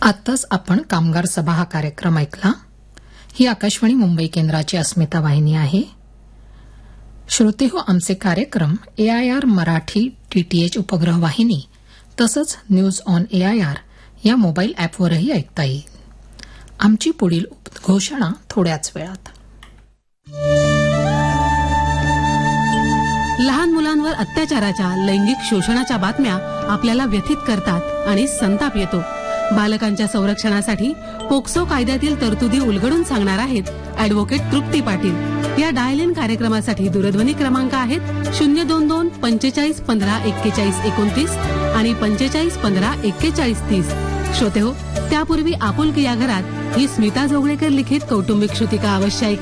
आत्ताच आपण कामगार सभा हा कार्यक्रम ऐकला. ही आकाशवाणी मुंबई केंद्राची अस्मिता वाहिनी आहे. श्रोते हो, आमचे कार्यक्रम AIR मराठी DTH उपग्रह वाहिनी तसंच न्यूज ऑन AIR या मोबाईल ॲपवरही ऐकता येईल. आमची पुढील घोषणा थोड्याच वेळात. लहान मुलांवर अत्याचाराच्या, लैंगिक शोषणाच्या बातम्या आपल्याला व्यथित करतात आणि संताप येतो. बालकांच्या संरक्षणासाठी पोक्सो कायद्यातील तरतुदी उलगडून सांगणार आहेत अॅडव्होकेट तृप्ती पाटील. या डायल इन कार्यक्रमासाठी दूरध्वनी क्रमांक आहेत 022 45 15 41 29 आणि 45 15 41 30. श्रोते हो, त्यापूर्वी आपुलकी या घरात ही स्मिता जोगळेकर लिखित कौटुंबिक श्रुतिका अवश्य